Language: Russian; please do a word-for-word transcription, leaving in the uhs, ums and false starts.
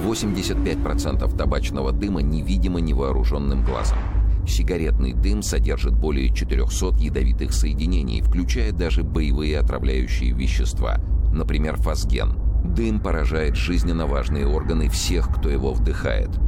восемьдесят пять процентов табачного дыма невидимо невооруженным глазом. Сигаретный дым содержит более четырехсот ядовитых соединений, включая даже боевые отравляющие вещества, например, фосген. Дым поражает жизненно важные органы всех, кто его вдыхает.